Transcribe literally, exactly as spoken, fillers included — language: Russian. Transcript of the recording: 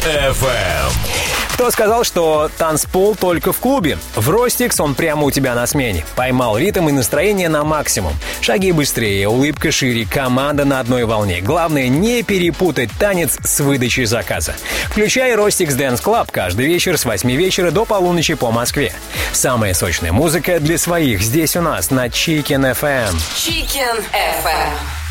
эф эм. Кто сказал, что танцпол только в клубе? В Ростикс он прямо у тебя на смене. Поймал ритм и настроение на максимум. Шаги быстрее, улыбка шире, команда на одной волне. Главное, не перепутать танец с выдачей заказа. Включай Ростикс Dance Club каждый вечер с восьми вечера до полуночи по Москве. Самая сочная музыка для своих здесь у нас на Chicken эф эм. Chicken эф эм.